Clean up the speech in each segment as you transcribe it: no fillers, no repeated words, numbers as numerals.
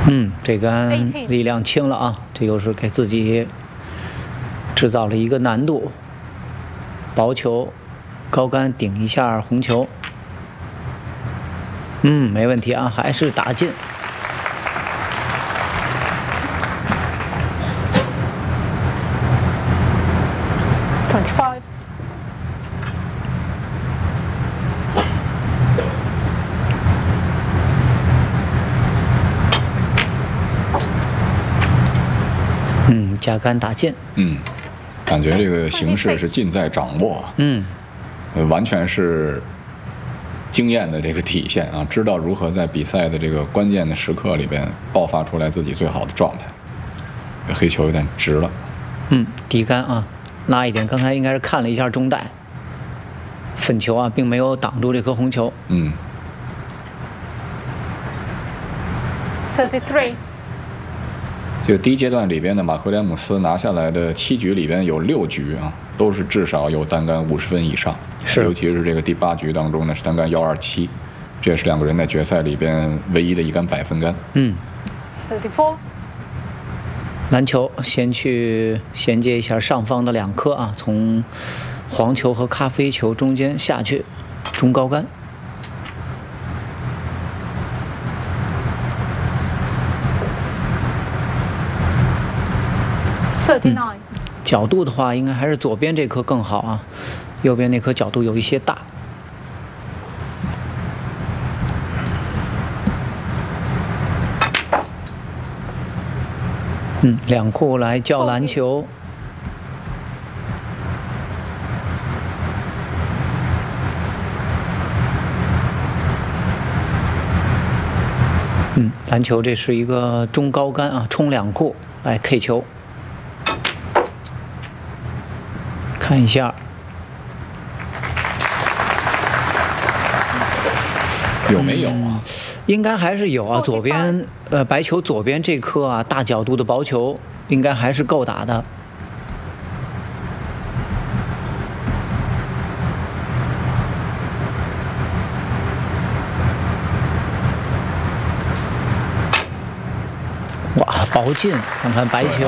这杆力量轻了啊，这又是给自己制造了一个难度。薄球，高杆顶一下红球。没问题啊，还是打进。 25。 加杆打进。 感觉这个形势是尽在掌握。完全是经验的这个体现啊，知道如何在比赛的这个关键的时刻里边爆发出来自己最好的状态。黑球有点直了。 低杆啊，拉一点。刚才应该是看了一下中带，粉球啊，并没有挡住这颗红球。 33。 这个第一阶段里边的马奎廉姆斯拿下来的7局里边有6局啊，都是至少有单杆50分以上。尤其是这个第8局当中呢，是单杆127，这也是2个人在决赛里边唯一的一杆100分杆。 34。 篮球先去衔接一下上方的2颗啊，从黄球和咖啡球中间下去，中高杆。 39。 角度的话，应该还是左边这颗更好啊，右边那颗角度有一些大。两库来叫篮球。篮球这是一个中高杆啊，冲2库来 K 球。看一下， 有没有啊？ 应该还是有啊。左边白球左边这颗啊，大角度的薄球应该还是够打的。哇，薄进！看看白球。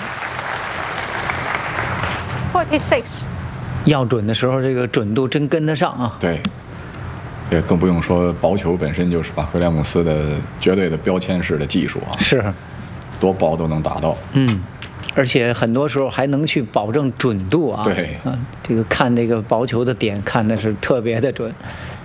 46。 要准的时候，这个准度真跟得上啊。 对。这更不用说薄球本身就是马奎廉姆斯的绝对的标签式的技术啊。 是。 多薄都能打到。 而且很多时候还能去保证准度啊。 对。 这个看这个薄球的点看的是特别的准。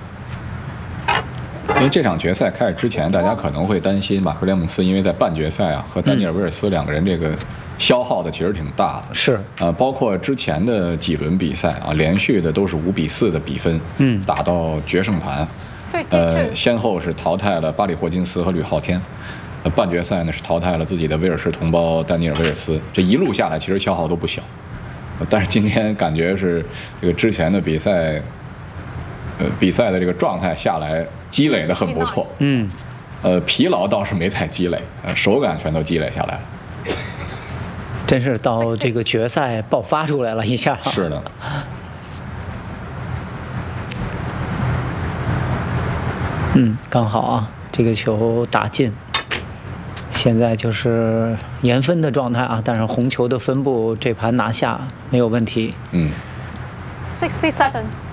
因为这场决赛开始之前，大家可能会担心马奎廉姆斯，因为在半决赛啊和丹尼尔·威尔斯2个人这个消耗的其实挺大的。 是。 包括之前的几轮比赛啊，连续的都是5比4的比分，打到决胜盘。先后是淘汰了巴里·霍金斯和吕浩天。半决赛呢是淘汰了自己的威尔士同胞丹尼尔·威尔斯。这一路下来，其实消耗都不小。但是今天感觉是这个之前的比赛。比赛的这个状态下来，积累的很不错。疲劳倒是没再积累，手感全都积累下来了。 真是到这个决赛爆发出来了一下。 是的。 刚好啊，这个球打进。现在就是延分的状态啊，但是红球的分布这盘拿下没有问题。 67。